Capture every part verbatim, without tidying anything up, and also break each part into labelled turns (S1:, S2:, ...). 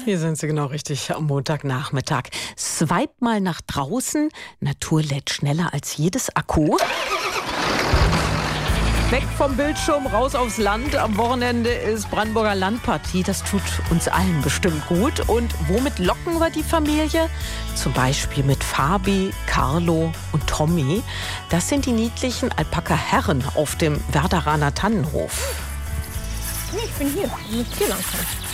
S1: Hier sind Sie genau richtig am Montagnachmittag. Swipe mal nach draußen. Natur lädt schneller als jedes Akku. Weg vom Bildschirm, raus aufs Land. Am Wochenende ist Brandenburger Landpartie. Das tut uns allen bestimmt gut. Und womit locken wir die Familie? Zum Beispiel mit Fabi, Carlo und Tommy. Das sind die niedlichen Alpaka-Herren auf dem Werderaner Tannenhof.
S2: Ich bin hier. Hier lang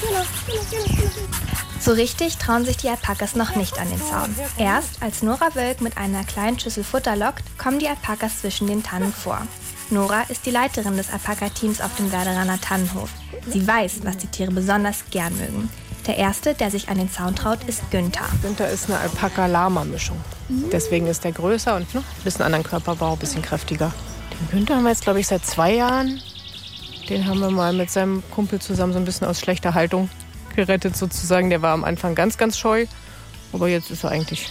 S2: kann.
S3: So richtig trauen sich die Alpakas noch nicht an den Zaun. Erst als Nora Wölk mit einer kleinen Schüssel Futter lockt, kommen die Alpakas zwischen den Tannen vor. Nora ist die Leiterin des Alpaka-Teams auf dem Werderaner Tannenhof. Sie weiß, was die Tiere besonders gern mögen. Der erste, der sich an den Zaun traut, ist Günther.
S2: Günther ist eine Alpaka-Lama-Mischung. Deswegen ist der größer und ne, ein bisschen anderen Körperbau, ein bisschen kräftiger. Den Günther haben wir jetzt, glaube ich, seit zwei Jahren. Den haben wir mal mit seinem Kumpel zusammen so ein bisschen aus schlechter Haltung gerettet sozusagen. Der war am Anfang ganz, ganz scheu. Aber jetzt ist er eigentlich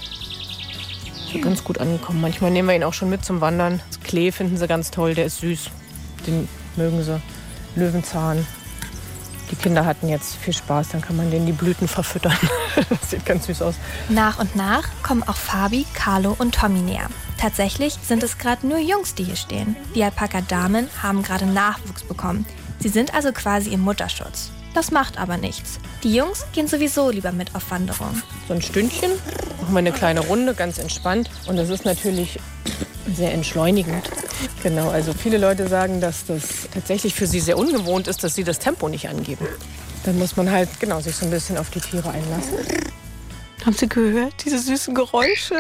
S2: so ganz gut angekommen. Manchmal nehmen wir ihn auch schon mit zum Wandern. Das Klee finden sie ganz toll, der ist süß. Den mögen sie. Löwenzahn. Die Kinder hatten jetzt viel Spaß, dann kann man denen die Blüten verfüttern. Das sieht ganz süß aus.
S3: Nach und nach kommen auch Fabi, Carlo und Tommy näher. Tatsächlich sind es gerade nur Jungs, die hier stehen. Die Alpaka-Damen haben gerade Nachwuchs bekommen. Sie sind also quasi im Mutterschutz. Das macht aber nichts. Die Jungs gehen sowieso lieber mit auf Wanderung.
S2: So ein Stündchen, machen wir eine kleine Runde, ganz entspannt. Und das ist natürlich sehr entschleunigend. Genau, also viele Leute sagen, dass das tatsächlich für sie sehr ungewohnt ist, dass sie das Tempo nicht angeben. Dann muss man halt genau sich so ein bisschen auf die Tiere einlassen.
S1: Haben Sie gehört, diese süßen Geräusche?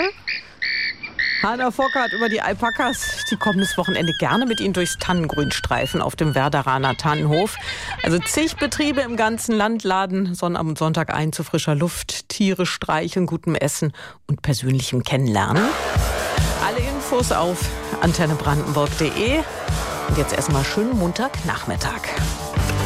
S1: Hanna Fockert über die Alpakas. Die kommen das Wochenende gerne mit Ihnen durchs Tannengrünstreifen auf dem Werderaner Tannenhof. Also zig Betriebe im ganzen Land laden Sonntag und Sonntag ein zu frischer Luft, Tiere streicheln, gutem Essen und persönlichem Kennenlernen. Alle Infos auf antenne brandenburg punkt de. Und jetzt erstmal schönen Montagnachmittag.